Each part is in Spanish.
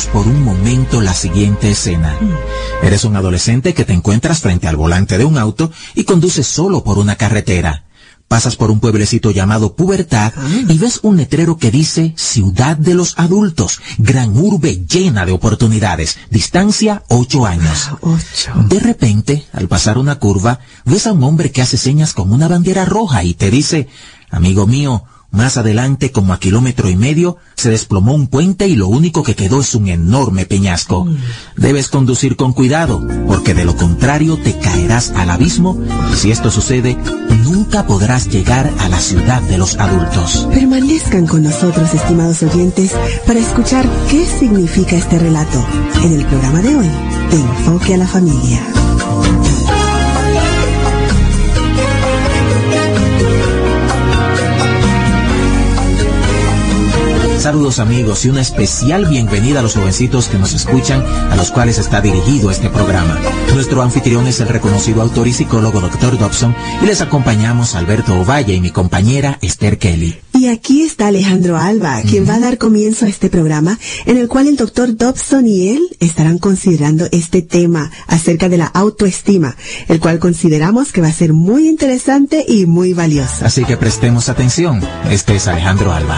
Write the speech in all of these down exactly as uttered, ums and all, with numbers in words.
Imaginemos por un momento la siguiente escena. Eres un adolescente que te encuentras frente al volante de un auto y conduces solo por una carretera. Pasas por un pueblecito llamado Pubertad y ves un letrero que dice Ciudad de los Adultos, gran urbe llena de oportunidades, distancia ocho años. Ocho. De repente, al pasar una curva, ves a un hombre que hace señas con una bandera roja y te dice, amigo mío, más adelante, como a kilómetro y medio, se desplomó un puente y lo único que quedó es un enorme peñasco. Mm. Debes conducir con cuidado, porque de lo contrario te caerás al abismo y si esto sucede, nunca podrás llegar a la ciudad de los adultos. Permanezcan con nosotros, estimados oyentes, para escuchar qué significa este relato en el programa de hoy, de Enfoque a la Familia. Saludos amigos y una especial bienvenida a los jovencitos que nos escuchan, a los cuales está dirigido este programa. Nuestro anfitrión es el reconocido autor y psicólogo doctor Dobson y les acompañamos Alberto Ovalle y mi compañera Esther Kelly. Y aquí está Alejandro Alba, quien mm. va a dar comienzo a este programa en el cual el doctor Dobson y él estarán considerando este tema acerca de la autoestima, el cual consideramos que va a ser muy interesante y muy valioso. Así que prestemos atención. Este es Alejandro Alba.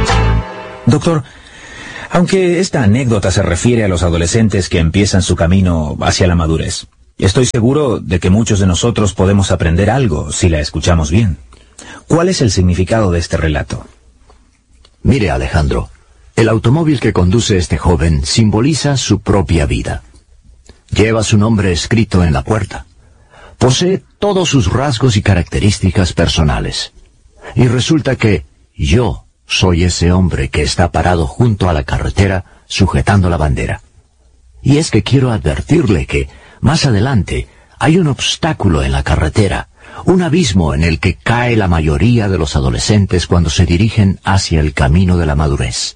Doctor, aunque esta anécdota se refiere a los adolescentes que empiezan su camino hacia la madurez, estoy seguro de que muchos de nosotros podemos aprender algo si la escuchamos bien. ¿Cuál es el significado de este relato? Mire, Alejandro, el automóvil que conduce este joven simboliza su propia vida. Lleva su nombre escrito en la puerta. Posee todos sus rasgos y características personales. Y resulta que yo soy ese hombre que está parado junto a la carretera sujetando la bandera. Y es que quiero advertirle que, más adelante, hay un obstáculo en la carretera, un abismo en el que cae la mayoría de los adolescentes cuando se dirigen hacia el camino de la madurez.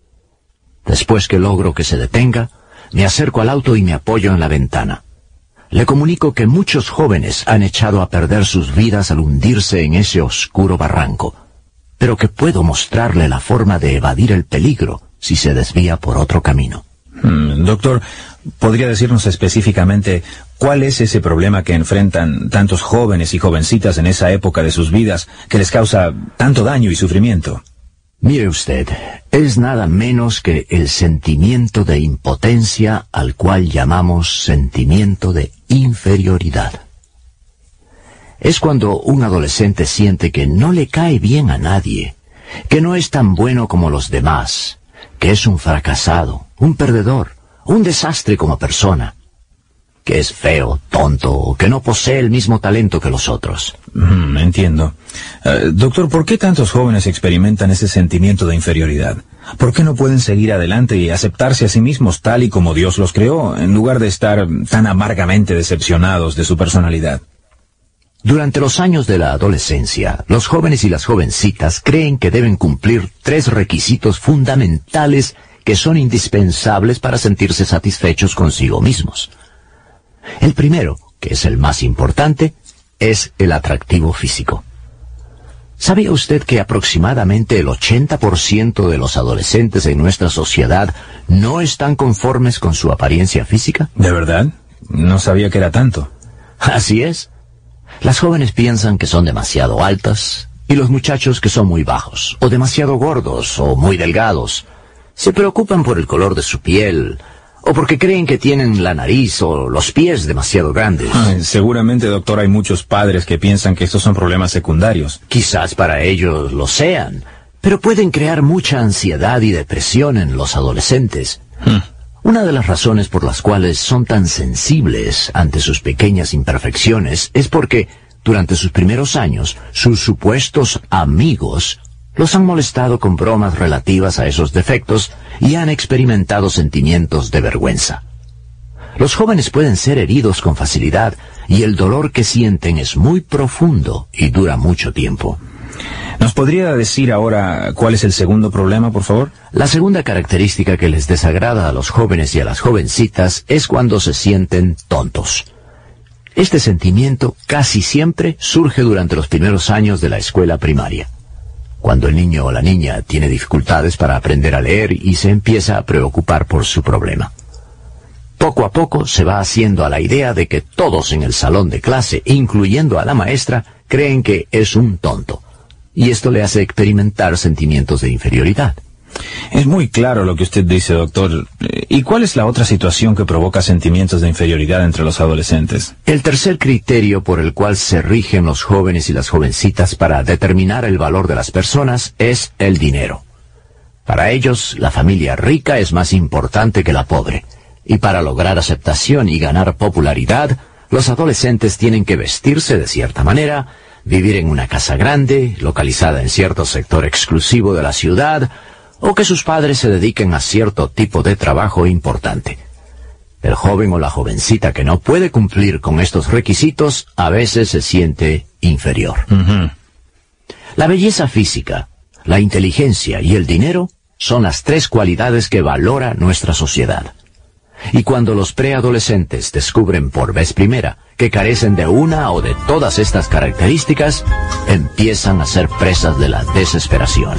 Después que logro que se detenga, me acerco al auto y me apoyo en la ventana. Le comunico que muchos jóvenes han echado a perder sus vidas al hundirse en ese oscuro barranco, pero que puedo mostrarle la forma de evadir el peligro si se desvía por otro camino. Mm, doctor, ¿podría decirnos específicamente cuál es ese problema que enfrentan tantos jóvenes y jovencitas en esa época de sus vidas que les causa tanto daño y sufrimiento? Mire usted, es nada menos que el sentimiento de impotencia al cual llamamos sentimiento de inferioridad. Es cuando un adolescente siente que no le cae bien a nadie, que no es tan bueno como los demás, que es un fracasado, un perdedor, un desastre como persona, que es feo, tonto, o que no posee el mismo talento que los otros. Mm, entiendo. Uh, doctor, ¿por qué tantos jóvenes experimentan ese sentimiento de inferioridad? ¿Por qué no pueden seguir adelante y aceptarse a sí mismos tal y como Dios los creó, en lugar de estar tan amargamente decepcionados de su personalidad? Durante los años de la adolescencia, los jóvenes y las jovencitas creen que deben cumplir tres requisitos fundamentales que son indispensables para sentirse satisfechos consigo mismos. El primero, que es el más importante, es el atractivo físico. ¿Sabía usted que aproximadamente el ochenta por ciento de los adolescentes en nuestra sociedad no están conformes con su apariencia física? ¿De verdad? No sabía que era tanto. Así es. Las jóvenes piensan que son demasiado altas y los muchachos que son muy bajos, o demasiado gordos, o muy delgados. Se preocupan por el color de su piel, o porque creen que tienen la nariz o los pies demasiado grandes. Ay, seguramente, doctor, hay muchos padres que piensan que estos son problemas secundarios. Quizás para ellos lo sean, pero pueden crear mucha ansiedad y depresión en los adolescentes. Hmm. Una de las razones por las cuales son tan sensibles ante sus pequeñas imperfecciones es porque, durante sus primeros años, sus supuestos amigos los han molestado con bromas relativas a esos defectos y han experimentado sentimientos de vergüenza. Los jóvenes pueden ser heridos con facilidad y el dolor que sienten es muy profundo y dura mucho tiempo. ¿Nos podría decir ahora cuál es el segundo problema, por favor? La segunda característica que les desagrada a los jóvenes y a las jovencitas es cuando se sienten tontos. Este sentimiento casi siempre surge durante los primeros años de la escuela primaria. cuando el niño o la niña tiene dificultades para aprender a leer y se empieza a preocupar por su problema. Poco a poco se va haciendo a la idea de que todos en el salón de clase, incluyendo a la maestra, creen que es un tonto, y esto le hace experimentar sentimientos de inferioridad. Es muy claro lo que usted dice, doctor. ¿Y cuál es la otra situación que provoca sentimientos de inferioridad entre los adolescentes? El tercer criterio por el cual se rigen los jóvenes y las jovencitas para determinar el valor de las personas es el dinero. Para ellos, la familia rica es más importante que la pobre, y para lograr aceptación y ganar popularidad, los adolescentes tienen que vestirse de cierta manera, vivir en una casa grande, localizada en cierto sector exclusivo de la ciudad, o que sus padres se dediquen a cierto tipo de trabajo importante. El joven o la jovencita que no puede cumplir con estos requisitos a veces se siente inferior. Uh-huh. La belleza física, la inteligencia y el dinero son las tres cualidades que valora nuestra sociedad. Y cuando los preadolescentes descubren por vez primera que carecen de una o de todas estas características, empiezan a ser presas de la desesperación.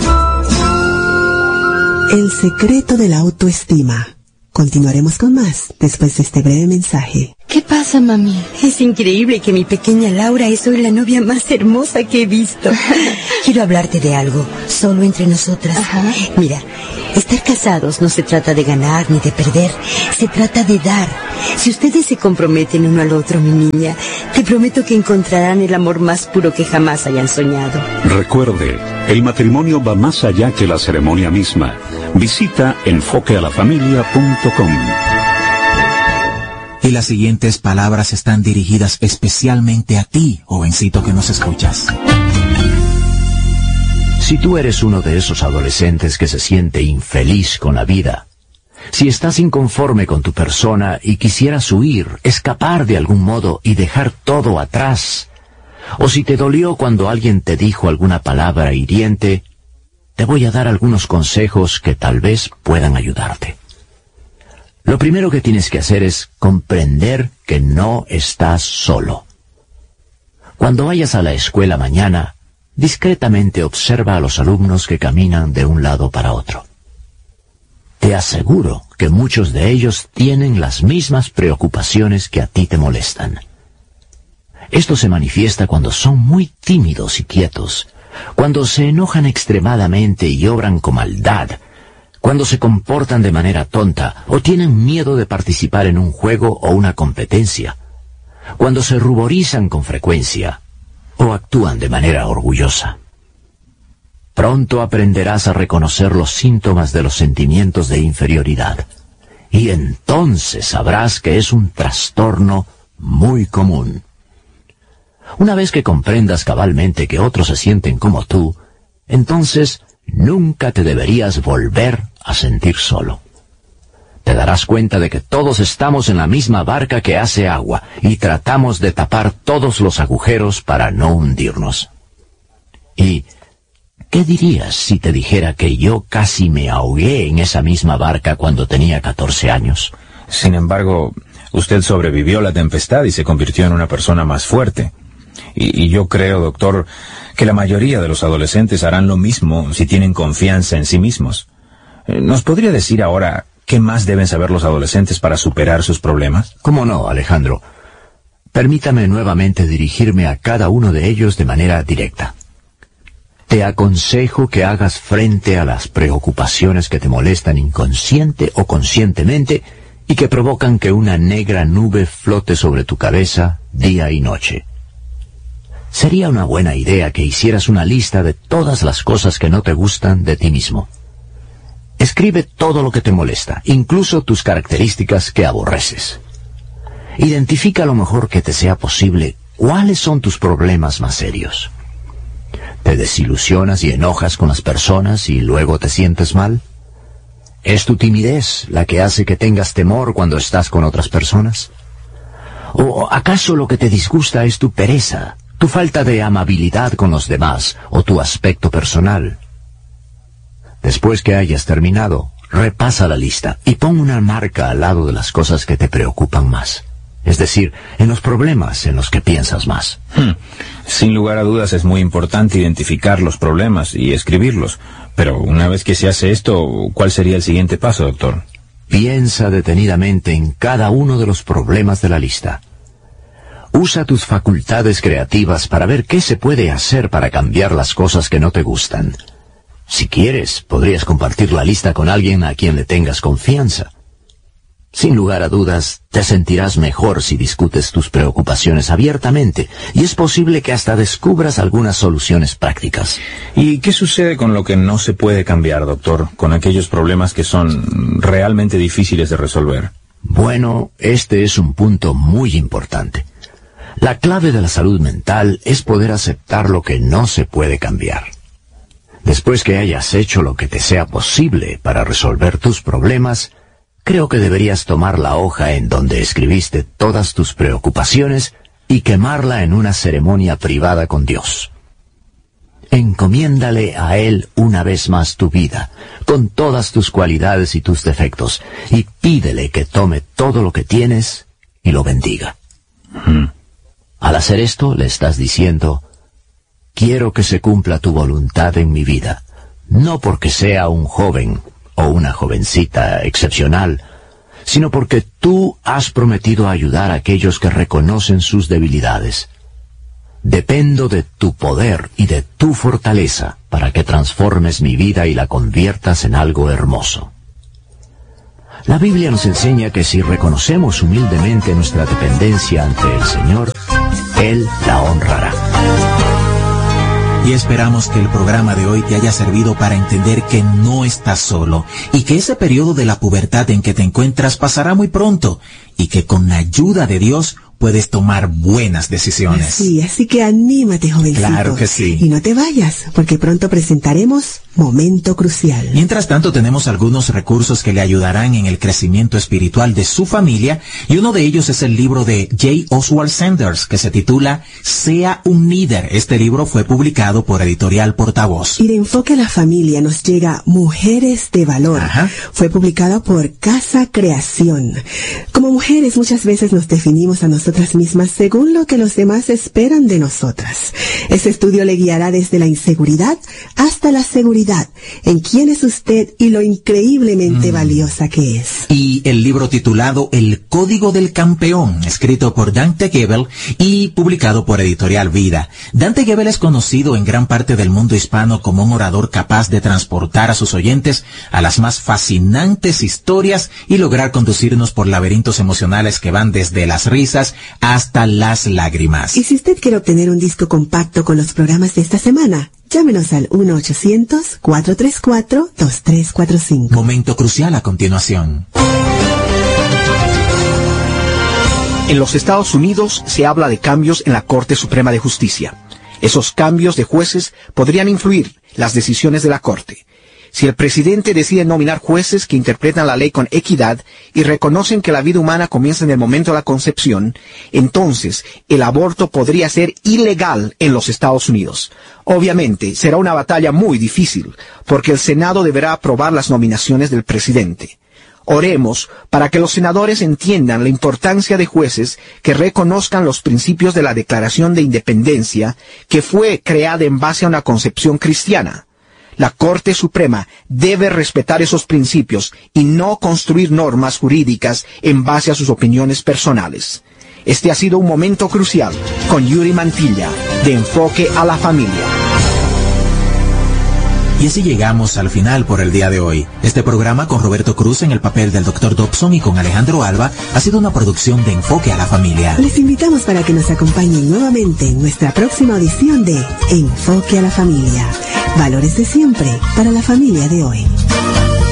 El secreto de la autoestima. Continuaremos con más después de este breve mensaje. ¿Qué pasa, mami? Es increíble que mi pequeña Laura es hoy la novia más hermosa que he visto. Quiero hablarte de algo, solo entre nosotras. Ajá. Mira, estar casados no se trata de ganar ni de perder, se trata de dar. Si ustedes se comprometen uno al otro, mi niña, te prometo que encontrarán el amor más puro que jamás hayan soñado. Recuerde, el matrimonio va más allá que la ceremonia misma. Visita enfoque a la familia punto com. Y las siguientes palabras están dirigidas especialmente a ti, jovencito que nos escuchas. Si tú eres uno de esos adolescentes que se siente infeliz con la vida, si estás inconforme con tu persona y quisieras huir, escapar de algún modo y dejar todo atrás, o si te dolió cuando alguien te dijo alguna palabra hiriente, te voy a dar algunos consejos que tal vez puedan ayudarte. Lo primero que tienes que hacer es comprender que no estás solo. Cuando vayas a la escuela mañana, discretamente observa a los alumnos que caminan de un lado para otro. Te aseguro que muchos de ellos tienen las mismas preocupaciones que a ti te molestan. Esto se manifiesta cuando son muy tímidos y quietos, cuando se enojan extremadamente y obran con maldad, cuando se comportan de manera tonta o tienen miedo de participar en un juego o una competencia, cuando se ruborizan con frecuencia o actúan de manera orgullosa. Pronto aprenderás a reconocer los síntomas de los sentimientos de inferioridad, y entonces sabrás que es un trastorno muy común. Una vez que comprendas cabalmente que otros se sienten como tú, entonces nunca te deberías volver a sentir solo. Te darás cuenta de que todos estamos en la misma barca que hace agua y tratamos de tapar todos los agujeros para no hundirnos. ¿Y qué dirías si te dijera que yo casi me ahogué en esa misma barca cuando tenía catorce años? Sin embargo, usted sobrevivió a la tempestad y se convirtió en una persona más fuerte. Y, y yo creo, doctor, que la mayoría de los adolescentes harán lo mismo si tienen confianza en sí mismos. ¿Nos podría decir ahora qué más deben saber los adolescentes para superar sus problemas? ¿Cómo no, Alejandro? Permítame nuevamente dirigirme a cada uno de ellos de manera directa. Te aconsejo que hagas frente a las preocupaciones que te molestan inconsciente o conscientemente y que provocan que una negra nube flote sobre tu cabeza día y noche. Sería una buena idea que hicieras una lista de todas las cosas que no te gustan de ti mismo. Escribe todo lo que te molesta, incluso tus características que aborreces. Identifica lo mejor que te sea posible cuáles son tus problemas más serios. ¿Te desilusionas y enojas con las personas y luego te sientes mal? ¿Es tu timidez la que hace que tengas temor cuando estás con otras personas? ¿O acaso lo que te disgusta es tu pereza, tu falta de amabilidad con los demás o tu aspecto personal? Después que hayas terminado, repasa la lista y pon una marca al lado de las cosas que te preocupan más. Es decir, en los problemas en los que piensas más. Hmm. Sin lugar a dudas es muy importante identificar los problemas y escribirlos. Pero una vez que se hace esto, ¿cuál sería el siguiente paso, doctor? Piensa detenidamente en cada uno de los problemas de la lista. Usa tus facultades creativas para ver qué se puede hacer para cambiar las cosas que no te gustan. Si quieres, podrías compartir la lista con alguien a quien le tengas confianza. Sin lugar a dudas, te sentirás mejor si discutes tus preocupaciones abiertamente, y es posible que hasta descubras algunas soluciones prácticas. ¿Y qué sucede con lo que no se puede cambiar, doctor? Con aquellos problemas que son realmente difíciles de resolver. Bueno, este es un punto muy importante. La clave de la salud mental es poder aceptar lo que no se puede cambiar. Después que hayas hecho lo que te sea posible para resolver tus problemas, creo que deberías tomar la hoja en donde escribiste todas tus preocupaciones y quemarla en una ceremonia privada con Dios. Encomiéndale a Él una vez más tu vida, con todas tus cualidades y tus defectos, y pídele que tome todo lo que tienes y lo bendiga. Mm. Al hacer esto, le estás diciendo: quiero que se cumpla tu voluntad en mi vida, no porque sea un joven o una jovencita excepcional, sino porque tú has prometido ayudar a aquellos que reconocen sus debilidades. Dependo de tu poder y de tu fortaleza para que transformes mi vida y la conviertas en algo hermoso. La Biblia nos enseña que si reconocemos humildemente nuestra dependencia ante el Señor, Él la honrará. Y esperamos que el programa de hoy te haya servido para entender que no estás solo y que ese periodo de la pubertad en que te encuentras pasará muy pronto y que con la ayuda de Dios puedes tomar buenas decisiones. Sí, así que anímate, jovencito. Claro que sí. Y no te vayas, porque pronto presentaremos Momento Crucial. Mientras tanto, tenemos algunos recursos que le ayudarán en el crecimiento espiritual de su familia, y uno de ellos es el libro de J. Oswald Sanders, que se titula Sea un líder. Este libro fue publicado por Editorial Portavoz. Y de Enfoque a la Familia nos llega Mujeres de Valor. Ajá. Fue publicado por Casa Creación. Como mujeres muchas veces nos definimos a nosotras mismas según lo que los demás esperan de nosotras. Este estudio le guiará desde la inseguridad hasta la seguridad en quién es usted y lo increíblemente mm. valiosa que es. Y el libro titulado El Código del Campeón, escrito por Dante Gebel y publicado por Editorial Vida. Dante Gebel es conocido en gran parte del mundo hispano como un orador capaz de transportar a sus oyentes a las más fascinantes historias y lograr conducirnos por laberintos emocionales que van desde las risas hasta las lágrimas. Y si usted quiere obtener un disco compacto con los programas de esta semana, llámenos al uno ochocientos, cuatro tres cuatro, dos tres cuatro cinco. Momento Crucial a continuación. En los Estados Unidos se habla de cambios en la Corte Suprema de Justicia. Esos cambios de jueces podrían influir las decisiones de la Corte. Si el presidente decide nominar jueces que interpretan la ley con equidad y reconocen que la vida humana comienza en el momento de la concepción, entonces el aborto podría ser ilegal en los Estados Unidos. Obviamente, será una batalla muy difícil, porque el Senado deberá aprobar las nominaciones del presidente. Oremos para que los senadores entiendan la importancia de jueces que reconozcan los principios de la Declaración de Independencia, que fue creada en base a una concepción cristiana. La Corte Suprema debe respetar esos principios y no construir normas jurídicas en base a sus opiniones personales. Este ha sido un momento crucial con Yuri Mantilla, de Enfoque a la Familia. Y así llegamos al final por el día de hoy. Este programa con Roberto Cruz en el papel del doctor Dobson y con Alejandro Alba ha sido una producción de Enfoque a la Familia. Les invitamos para que nos acompañen nuevamente en nuestra próxima audición de Enfoque a la Familia. Valores de siempre para la familia de hoy.